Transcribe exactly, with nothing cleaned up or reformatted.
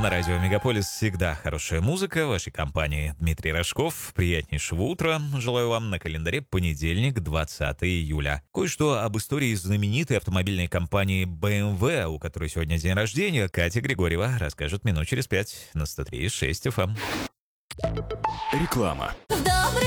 На радио «Мегаполис» всегда хорошая музыка. В вашей компании Дмитрий Рожков. Приятнейшего утра. Желаю вам. На календаре понедельник, двадцатое июля. Кое-что об истории знаменитой автомобильной компании бэ эм вэ, у которой сегодня день рождения, Катя Григорьева расскажет минут через пять на сто три и шесть эф эм. Реклама.